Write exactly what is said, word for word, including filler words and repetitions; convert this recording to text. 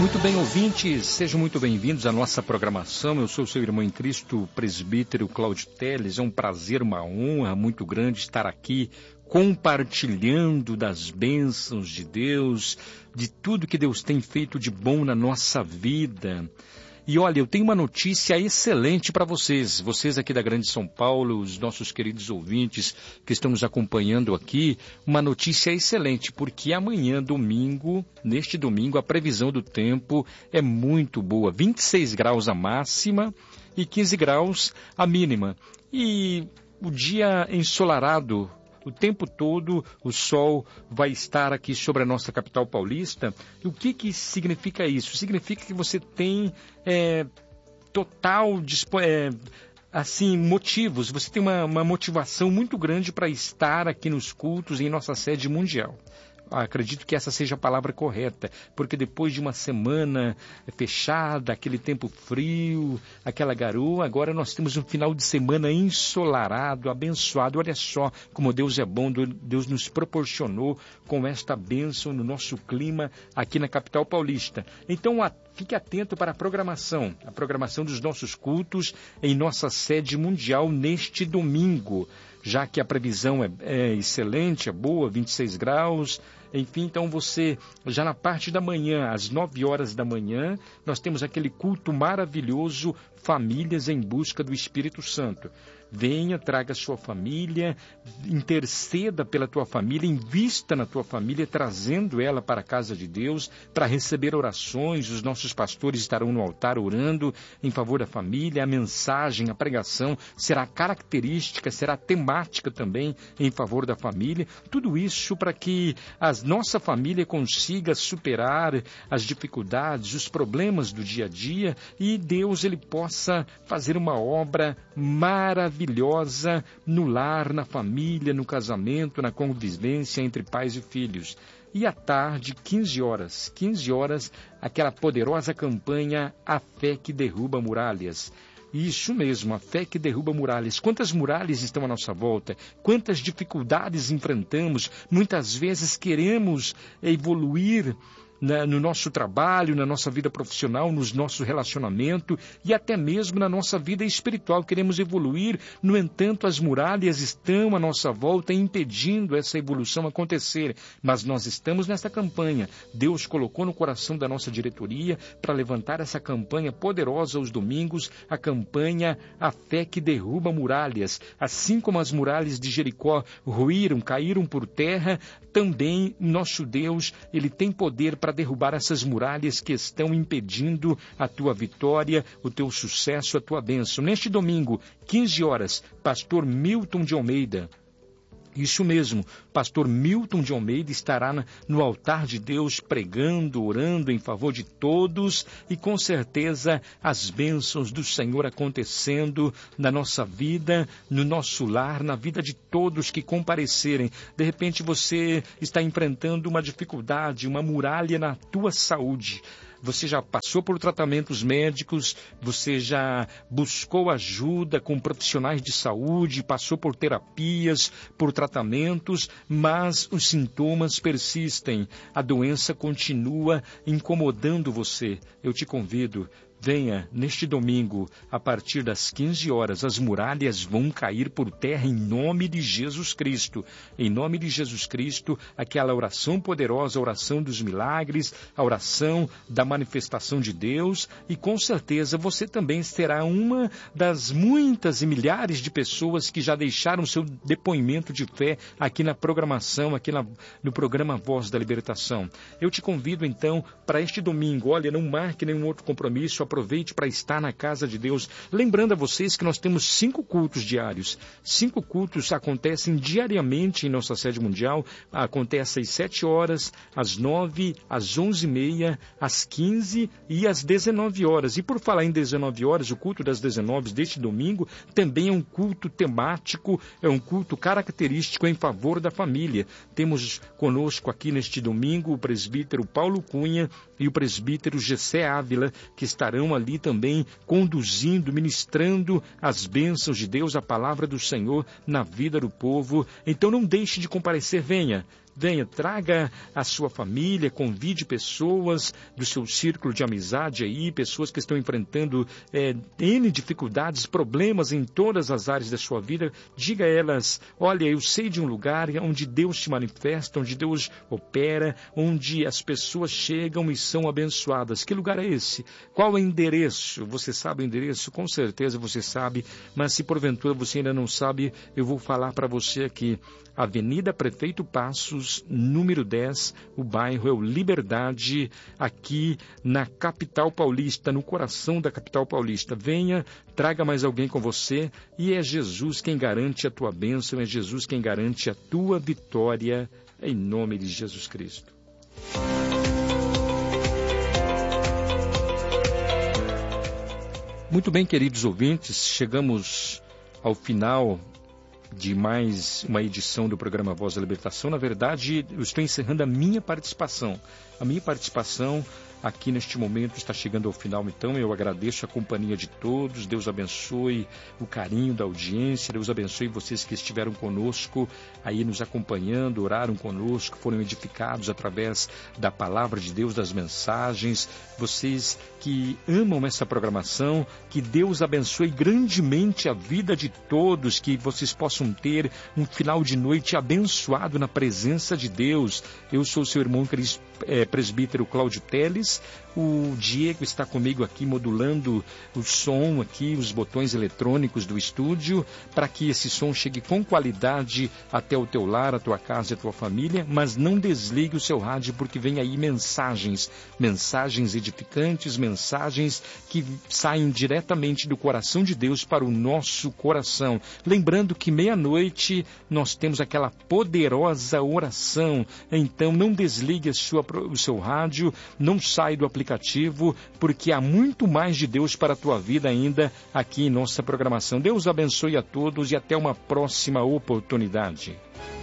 Muito bem, ouvintes, sejam muito bem-vindos à nossa programação. Eu sou o seu irmão em Cristo, presbítero Cláudio Teles. É um prazer, uma honra muito grande estar aqui compartilhando das bênçãos de Deus, de tudo que Deus tem feito de bom na nossa vida. E olha, eu tenho uma notícia excelente para vocês, vocês aqui da Grande São Paulo, os nossos queridos ouvintes que estão nos acompanhando aqui, uma notícia excelente, porque amanhã, domingo, neste domingo, a previsão do tempo é muito boa, vinte e seis graus a máxima e quinze graus a mínima. E o dia ensolarado, o tempo todo o sol vai estar aqui sobre a nossa capital paulista. E o que, que significa isso? Significa que você tem é, total é, assim, motivos, você tem uma, uma motivação muito grande para estar aqui nos cultos em nossa sede mundial. Acredito que essa seja a palavra correta, porque depois de uma semana fechada, aquele tempo frio, aquela garoa, agora nós temos um final de semana ensolarado, abençoado. Olha só como Deus é bom, Deus nos proporcionou com esta bênção no nosso clima aqui na capital paulista. Então, fique atento para a programação, a programação dos nossos cultos em nossa sede mundial neste domingo, já que a previsão é, é excelente, é boa, vinte e seis graus, enfim, então você, já na parte da manhã, às nove horas da manhã, nós temos aquele culto maravilhoso, Famílias em Busca do Espírito Santo. Venha, traga sua família, interceda pela tua família, invista na tua família, trazendo ela para a casa de Deus, para receber orações. Os nossos pastores estarão no altar orando em favor da família. A mensagem, a pregação será característica, será temática também em favor da família. Tudo isso para que a nossa família consiga superar as dificuldades, os problemas do dia a dia e Deus ele possa fazer uma obra maravilhosa maravilhosa no lar, na família, no casamento, na convivência entre pais e filhos. E à tarde, quinze horas, quinze horas, aquela poderosa campanha A Fé que Derruba Muralhas. Isso mesmo, a fé que derruba muralhas. Quantas muralhas estão à nossa volta? Quantas dificuldades enfrentamos? Muitas vezes queremos evoluir Na, no nosso trabalho, na nossa vida profissional, no nosso relacionamento e até mesmo na nossa vida espiritual. Queremos evoluir, no entanto, as muralhas estão à nossa volta impedindo essa evolução acontecer. Mas nós estamos nessa campanha. Deus colocou no coração da nossa diretoria para levantar essa campanha poderosa aos domingos, a campanha A Fé que Derruba Muralhas. Assim como as muralhas de Jericó ruíram, caíram por terra, também nosso Deus, ele tem poder para derrubar essas muralhas que estão impedindo a tua vitória, o teu sucesso, a tua bênção. Neste domingo, quinze horas, pastor Milton de Almeida. Isso mesmo, pastor Milton de Almeida estará na, no altar de Deus pregando, orando em favor de todos e com certeza as bênçãos do Senhor acontecendo na nossa vida, no nosso lar, na vida de todos que comparecerem. De repente você está enfrentando uma dificuldade, uma muralha na tua saúde. Você já passou por tratamentos médicos, você já buscou ajuda com profissionais de saúde, passou por terapias, por tratamentos, mas os sintomas persistem. A doença continua incomodando você. Eu te convido. Venha, neste domingo, a partir das quinze horas, as muralhas vão cair por terra em nome de Jesus Cristo. Em nome de Jesus Cristo, aquela oração poderosa, a oração dos milagres, a oração da manifestação de Deus, e com certeza você também será uma das muitas e milhares de pessoas que já deixaram seu depoimento de fé aqui na programação, aqui na, no programa Voz da Libertação. Eu te convido então para este domingo. Olha, não marque nenhum outro compromisso, aproveite para estar na casa de Deus. Lembrando a vocês que nós temos cinco cultos diários. Cinco cultos acontecem diariamente em nossa sede mundial. Acontece às sete horas, às nove, às onze e meia, às quinze e às dezenove horas. E por falar em dezenove horas, o culto das dezenove deste domingo também é um culto temático, é um culto característico em favor da família. Temos conosco aqui neste domingo o presbítero Paulo Cunha e o presbítero Gessé Ávila, que estarão ali também conduzindo, ministrando as bênçãos de Deus, a palavra do Senhor na vida do povo. Então não deixe de comparecer, venha. venha, traga a sua família, convide pessoas do seu círculo de amizade aí, pessoas que estão enfrentando é, N dificuldades, problemas em todas as áreas da sua vida. Diga a elas, olha, eu sei de um lugar onde Deus te manifesta, onde Deus opera, onde as pessoas chegam e são abençoadas. Que lugar é esse? Qual é o endereço? Você sabe o endereço? Com certeza você sabe, mas se porventura você ainda não sabe, eu vou falar para você aqui. Avenida Prefeito Passos, número dez, o bairro é o Liberdade, aqui na capital paulista, no coração da capital paulista. Venha, traga mais alguém com você, e é Jesus quem garante a tua bênção, é Jesus quem garante a tua vitória, em nome de Jesus Cristo. Muito bem, queridos ouvintes, chegamos ao final de mais uma edição do programa Voz da Libertação. Na verdade, eu estou encerrando a minha participação. A minha participação aqui neste momento está chegando ao final, então eu agradeço a companhia de todos. Deus abençoe o carinho da audiência, Deus abençoe vocês que estiveram conosco aí nos acompanhando, oraram conosco, foram edificados através da palavra de Deus, das mensagens. Vocês que amam essa programação, que Deus abençoe grandemente a vida de todos, que vocês possam ter um final de noite abençoado na presença de Deus. Eu sou o seu irmão é, presbítero Cláudio Teles. O Diego está comigo aqui modulando o som aqui, os botões eletrônicos do estúdio, para que esse som chegue com qualidade até o teu lar, a tua casa e a tua família. Mas não desligue o seu rádio, porque vem aí mensagens, mensagens edificantes, mensagens que saem diretamente do coração de Deus para o nosso coração. Lembrando que meia-noite nós temos aquela poderosa oração. Então não desligue a sua, o seu rádio, não sai do aplicativo, porque há muito mais de Deus para a tua vida ainda aqui em nossa programação. Deus abençoe a todos e até uma próxima oportunidade.